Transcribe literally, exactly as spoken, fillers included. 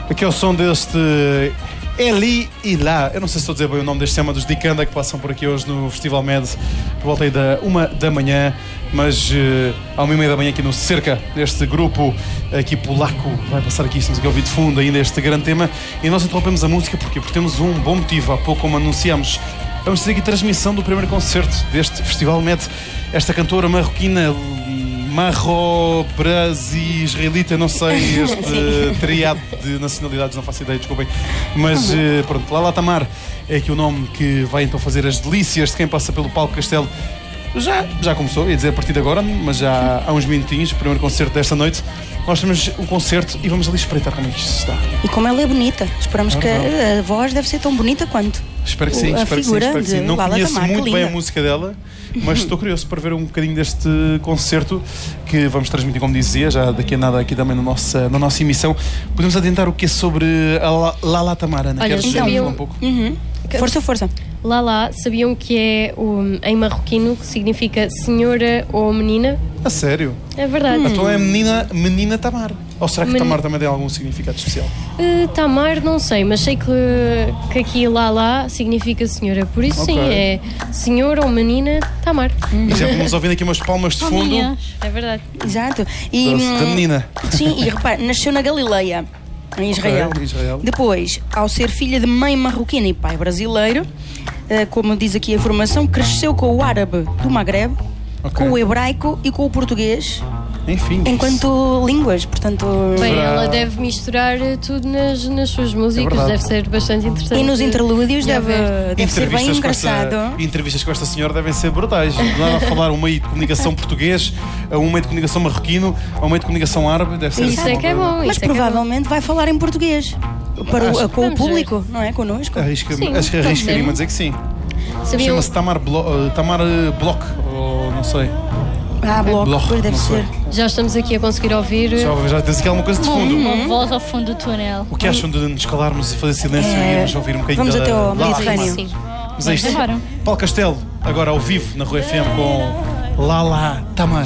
Aqui é o som deste Eli e Lá. Eu não sei se estou a dizer bem o nome deste tema dos Dicanda que passam por aqui hoje no Festival Med por volta aí da uma da manhã, mas uh, à uma e meia da manhã aqui no Cerca, este grupo aqui polaco vai passar aqui, estamos aqui a ouvir de fundo ainda este grande tema e nós interrompemos a música porque, porque temos um bom motivo. Há pouco, como anunciámos, vamos ter aqui transmissão do primeiro concerto deste Festival Med. Esta cantora marroquina, marro-brasi-israelita, não sei, este triado de nacionalidades, não faço ideia, desculpem. Mas uhum. pronto, Lala Tamar é aqui o nome que vai então fazer as delícias de quem passa pelo Palco Castelo. Já, já começou, ia dizer a partir de agora, mas já há uns minutinhos, o primeiro concerto desta noite. Nós temos um concerto e vamos ali espreitar como é que isto está. E como ela é bonita. Esperamos ah, que a, a voz deve ser tão bonita quanto. Espero que sim, a espero que sim, espero que sim. Não Lala conheço Tamar, muito bem a música dela, mas estou curioso para ver um bocadinho deste concerto que vamos transmitir, como dizia, já daqui a nada aqui também na nossa, na nossa emissão. Podemos adiantar o que é sobre a Lala Tamar, Ana? Olha, Queres sabiam... falar um pouco? Uhum. Força, força. Lala, sabiam que é o, em marroquino, que significa senhora ou menina? A sério? É verdade. Hum. Então é menina, menina Tamar. Ou será que Men... Tamar também tem algum significado especial? Uh, Tamar, não sei, mas sei que, que aqui Lala significa senhora. Por isso okay. sim, é senhora ou menina Tamar. Hum. E já vamos ouvindo aqui umas palmas de fundo. É verdade. Exato. E, da, da menina. Sim, e repare, nasceu na Galileia, em Israel. Okay, Israel. Depois, ao ser filha de mãe marroquina e pai brasileiro, como diz aqui a informação, cresceu com o árabe do Magreb, okay. com o hebraico e com o português. Enfim. Enquanto línguas, portanto... Bem, ela deve misturar tudo nas, nas suas músicas, é deve ser bastante interessante. E nos interlúdios deve, deve ser bem engraçado. Esta, entrevistas com esta senhora devem ser brutais. Lá a falar um meio de comunicação português, a um meio de comunicação marroquino, a um meio de comunicação árabe, deve ser isso assim, é que é bom. Mas provavelmente é vai falar em português. Para o, com o público, ver. Não é? Connosco. Arrisca-me acho que arriscaria-me a dizer que sim. Sabiam... Chama-se Tamar, Blo Tamar Bloch, ou não sei. Ah, Bloch, Bloch pois deve ser. Já estamos aqui a conseguir ouvir. Já, já tens aqui alguma coisa de fundo. Uma uhum. voz ao fundo do túnel. O que acham de nos calarmos e fazer silêncio é... e irmos ouvir um bocadinho Vamos da... até ao Mediterrâneo. Sim. Mas é isto. Paulo Castelo, agora ao vivo na Rua F M com Lala Tamar.